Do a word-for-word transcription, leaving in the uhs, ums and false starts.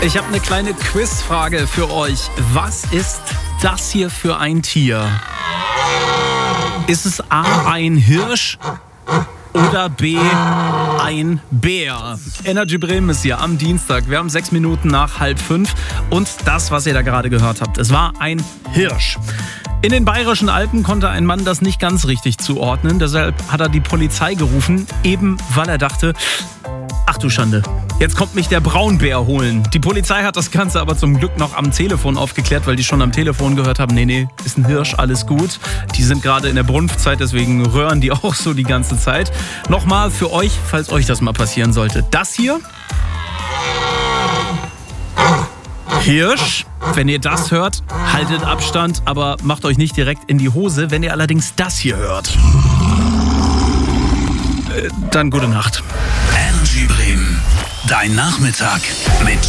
Ich habe eine kleine Quizfrage für euch. Was ist das hier für ein Tier? Ist es A, ein Hirsch oder B, ein Bär? Energy Bremen ist hier am Dienstag. Wir haben sechs Minuten nach halb fünf. Und das, was ihr da gerade gehört habt, es war ein Hirsch. In den Bayerischen Alpen konnte ein Mann das nicht ganz richtig zuordnen. Deshalb hat er die Polizei gerufen, eben weil er dachte, ach du Schande, jetzt kommt mich der Braunbär holen. Die Polizei hat das Ganze aber zum Glück noch am Telefon aufgeklärt, weil die schon am Telefon gehört haben, nee, nee, ist ein Hirsch, alles gut. Die sind gerade in der Brunftzeit, deswegen röhren die auch so die ganze Zeit. Nochmal für euch, falls euch das mal passieren sollte. Das hier, Hirsch. Wenn ihr das hört, haltet Abstand, aber macht euch nicht direkt in die Hose. Wenn ihr allerdings das hier hört, äh, dann gute Nacht. Energy Bremen, dein Nachmittag mit